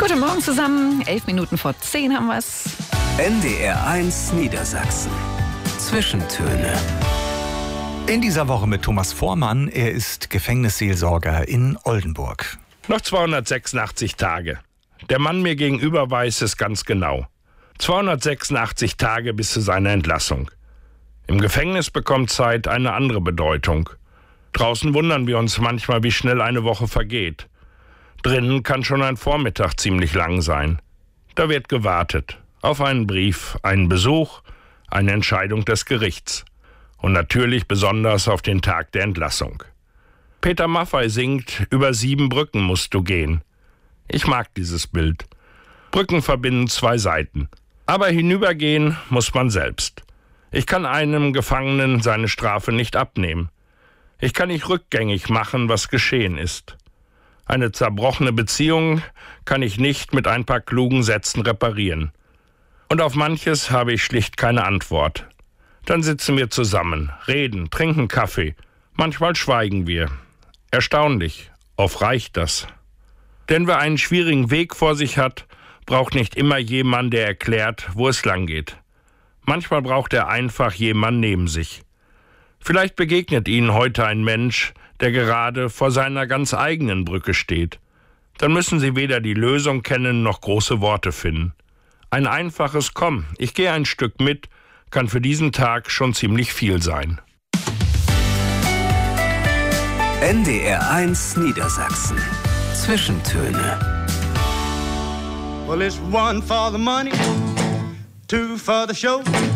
Guten Morgen zusammen, 11 Minuten vor 10 haben wir's. NDR 1 Niedersachsen. Zwischentöne. In dieser Woche mit Thomas Vormann. Er ist Gefängnisseelsorger in Oldenburg. Noch 286 Tage. Der Mann mir gegenüber weiß es ganz genau. 286 Tage bis zu seiner Entlassung. Im Gefängnis bekommt Zeit eine andere Bedeutung. Draußen wundern wir uns manchmal, wie schnell eine Woche vergeht. Drinnen kann schon ein Vormittag ziemlich lang sein. Da wird gewartet. Auf einen Brief, einen Besuch, eine Entscheidung des Gerichts. Und natürlich besonders auf den Tag der Entlassung. Peter Maffay singt, über 7 Brücken musst du gehen. Ich mag dieses Bild. Brücken verbinden 2 Seiten. Aber hinübergehen muss man selbst. Ich kann einem Gefangenen seine Strafe nicht abnehmen. Ich kann nicht rückgängig machen, was geschehen ist. Eine zerbrochene Beziehung kann ich nicht mit ein paar klugen Sätzen reparieren. Und auf manches habe ich schlicht keine Antwort. Dann sitzen wir zusammen, reden, trinken Kaffee. Manchmal schweigen wir. Erstaunlich, oft reicht das. Denn wer einen schwierigen Weg vor sich hat, braucht nicht immer jemand, der erklärt, wo es lang geht. Manchmal braucht er einfach jemand neben sich. Vielleicht begegnet Ihnen heute ein Mensch, der gerade vor seiner ganz eigenen Brücke steht. Dann müssen Sie weder die Lösung kennen, noch große Worte finden. Ein einfaches Komm, ich gehe ein Stück mit, kann für diesen Tag schon ziemlich viel sein. NDR 1 Niedersachsen. Zwischentöne. Well, it's 1 for the money, 2 for the show.